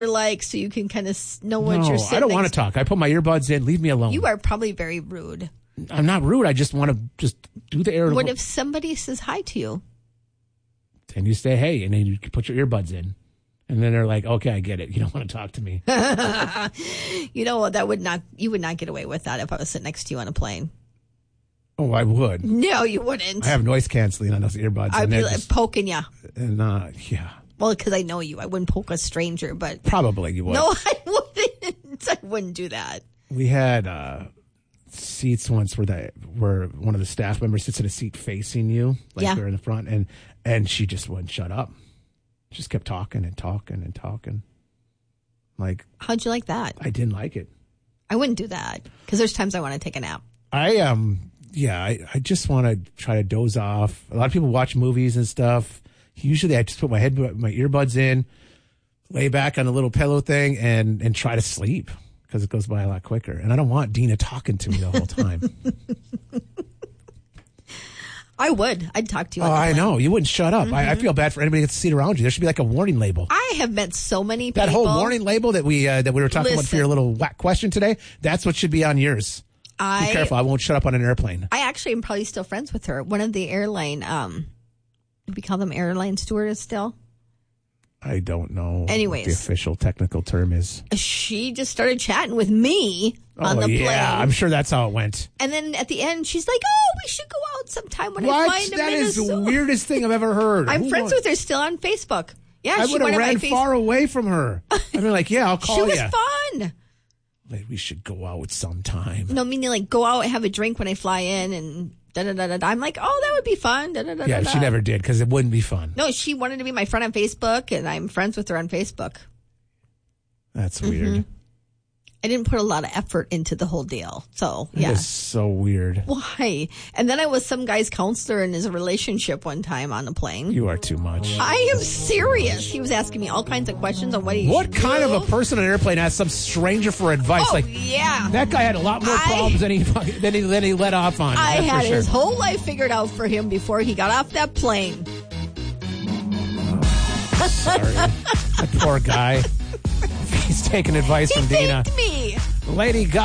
like so you can kind of know what you're saying. I don't want to talk. I put my earbuds in. Leave me alone. You are probably very rude. I'm not rude. I just want to just do the air. What if somebody says hi to you? And you say, hey, and then you put your earbuds in. And then they're like, okay, I get it. You don't want to talk to me. You know, you would not get away with that if I was sitting next to you on a plane. Oh, I would. No, you wouldn't. I have noise canceling on those earbuds. I'd be like poking you. And yeah. Well, because I know you. I wouldn't poke a stranger, but. Probably you would. No, I wouldn't. I wouldn't do that. We had seats once where one of the staff members sits in a seat facing you, like they're in the front, and she just wouldn't shut up. Just kept talking and talking and talking. Like, how'd you like that? I didn't like it. I wouldn't do that because there's times I want to take a nap. I just want to try to doze off. A lot of people watch movies and stuff. Usually I just put my earbuds in, lay back on a little pillow thing and try to sleep because it goes by a lot quicker. And I don't want Dina talking to me the whole time. I would. I'd talk to you. Oh, I know. You wouldn't shut up. Mm-hmm. I feel bad for anybody that's seated around you. There should be like a warning label. I have met so many people. That whole warning label that we were talking about for your little whack question today, that's what should be on yours. Be careful. I won't shut up on an airplane. I actually am probably still friends with her. One of the airline, we call them airline stewardess still. I don't know. Anyways, what the official technical term is. She just started chatting with me on the plane. Yeah, I'm sure that's how it went. And then at the end, she's like, "Oh, we should go out sometime when I fly into Minnesota." That is the weirdest thing I've ever heard. I'm friends with her still on Facebook. Yeah, I would have ran far away from her. I'd be like, "Yeah, I'll call you." She was fun. Like, we should go out sometime. No, meaning like go out and have a drink when I fly in and. I'm like, oh, that would be fun. Yeah, she never did because it wouldn't be fun. No, she wanted to be my friend on Facebook, and I'm friends with her on Facebook. That's weird. I didn't put a lot of effort into the whole deal. So, yeah. That is so weird. Why? And then I was some guy's counselor in his relationship one time on a plane. You are too much. I am serious. He was asking me all kinds of questions on what he What kind of a person on an airplane asks some stranger for advice? Oh, yeah. That guy had a lot more problems than he let off on. I had his whole life figured out for him before he got off that plane. Oh, sorry. That poor guy. He's taking advice from Dina. He thanked me. Lady Gaga.